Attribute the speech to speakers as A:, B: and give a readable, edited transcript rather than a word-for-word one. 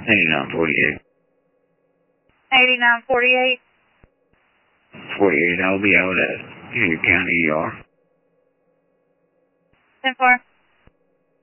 A: 8948.
B: 8948.
A: 48, I'll be out at Union County ER.
B: 10-4.